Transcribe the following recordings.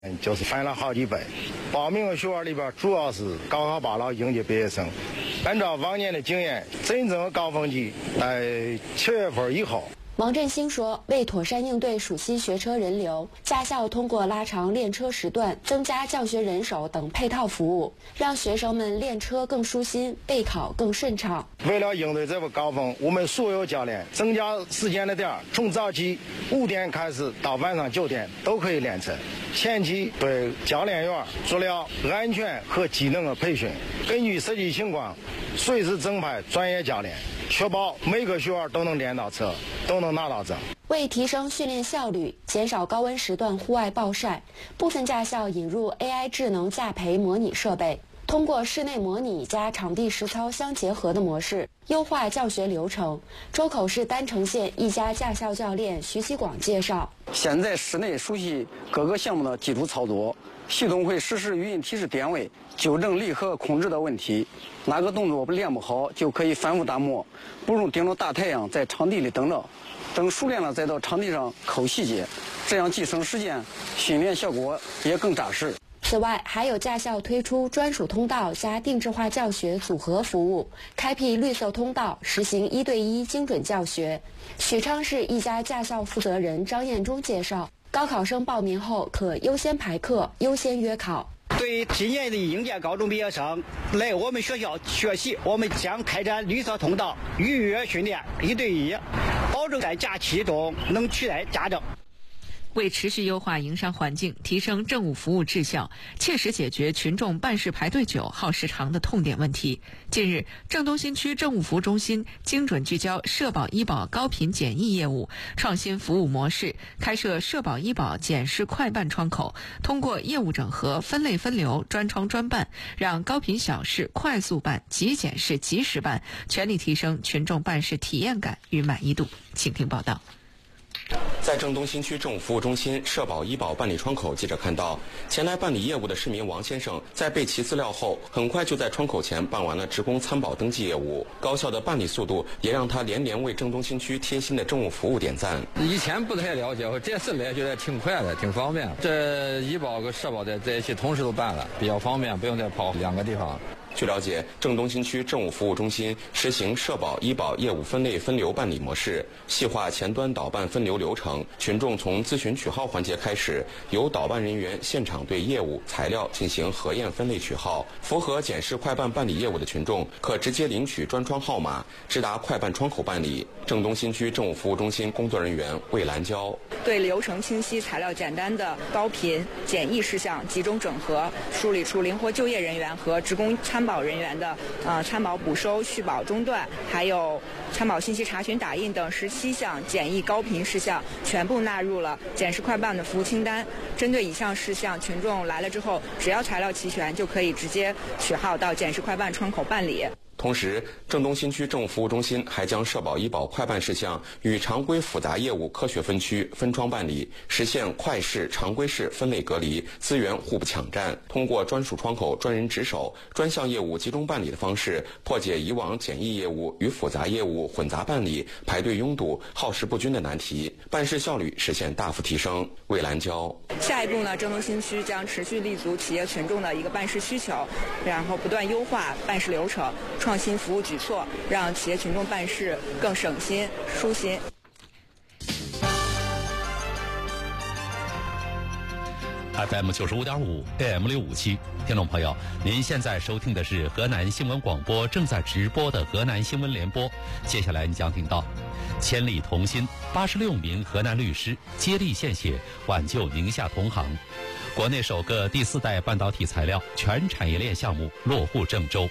就是翻了好几倍。报名的学员里边，主要是高考报了应届毕业生。按照往年的经验，真正的高峰期在7月份以后。 王振兴说，为妥善应对暑期学车人流，驾校通过拉长练车时段、增加教学人手等配套服务，让学生们练车更舒心，备考更顺畅。 为了应对这个高峰，我们所有教练增加时间的点，从早起5点开始到晚上9点都可以练车。前期对教练员做了安全和技能的培训，根据实际情况，随时增派专业教练，确保每个学员都能练到车，都能拿到证。 为提升训练效率，减少高温时段户外暴晒，部分驾校引入 AI 智能驾培模拟设备，通过室内模拟加场地实操相结合的模式，优化教学流程。周口市丹城县一家驾校教练徐其广介绍， 现在室内熟悉各个项目的基础操作，系统会实时语音提示点位，纠正离合控制的问题。哪个动作练不好，就可以反复打磨，不用盯着大太阳在场地里等着，等熟练了再到场地上抠细节，这样既省时间，训练效果也更扎实。 此外，还有驾校推出专属通道加定制化教学组合服务，开辟绿色通道，实行1对1精准教学。许昌市一家驾校负责人张彦忠介绍，高考生报名后可优先排课、优先约考。 对于今年的应届高中毕业生来我们学校学习，我们将开展绿色通道预约训练1对1，保证在假期中能取得驾证。 为持续优化营商环境，提升政务服务质效，切实解决群众办事排队久、耗时长的痛点问题，近日，郑东新区政务服务中心精准聚焦社保医保高频检疫业务，创新服务模式，开设社保医保检视快办窗口，通过业务整合、分类分流、专窗专办，让高频小事快速办、即检视即时办，全力提升群众办事体验感与满意度。请听报道。 在郑东新区政务服务中心社保医保办理窗口，记者看到前来办理业务的市民王先生，在备齐资料后，很快就在窗口前办完了职工参保登记业务。高效的办理速度也让他连连为郑东新区贴心的政务服务点赞。 以前不太了解，我这次来觉得挺快的，挺方便。这医保和社保在一起同时都办了，比较方便，不用再跑2个地方。 据了解，郑东新区政务服务中心实行社保医保业务分类分流办理模式，细化前端导办分流流程。群众从咨询取号环节开始，由导办人员现场对业务材料进行核验分类取号。符合检视快办办理业务的群众，可直接领取专窗号码，直达快办窗口办理。郑东新区政务服务中心工作人员魏兰娇： 对流程清晰、材料简单的高频简易事项集中整合，梳理出灵活就业人员和职工参保人员的参保补收、续保中断，还有参保信息查询打印等17项简易高频事项，全部纳入了检视快办的服务清单。针对以上事项，群众来了之后，只要材料齐全，就可以直接取号到检视快办窗口办理。 同时，郑东新区政务服务中心还将社保医保快办事项与常规复杂业务科学分区分窗办理，实现快事常规事分类隔离，资源互不抢占。通过专属窗口专人值守、专项业务集中办理的方式，破解以往简易业务与复杂业务混杂办理、排队拥堵、耗时不均的难题，办事效率实现大幅提升。魏兰娇： 下一步呢，郑东新区将持续立足企业群众的一个办事需求，然后不断优化办事流程，创新服务举措，让企业群众办事更省心、舒心。 FM 95.5 AM 657，听众朋友，您现在收听的是河南新闻广播正在直播的河南新闻联播。接下来你将听到：千里同心，86名河南律师接力献血，挽救宁夏同行；国内首个第4代半导体材料全产业链项目落户郑州。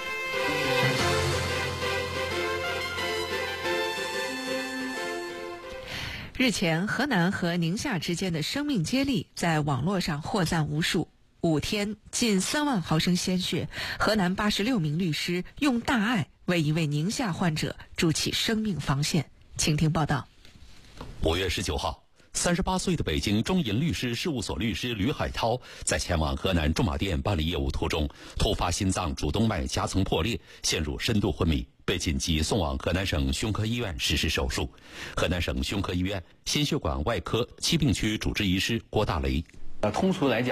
日前，河南和宁夏之间的生命接力在网络上获赞无数。5天，近3万毫升鲜血，河南86名律师用大爱为一位宁夏患者筑起生命防线。请听报道。 5月19号，38岁的北京中银律师事务所律师吕海涛在前往河南驻马店办理业务途中，突发心脏主动脉夹层破裂，陷入深度昏迷，被紧急送往河南省胸科医院实施手术。河南省胸科医院心血管外科七病区主治医师郭大雷： 通俗来讲。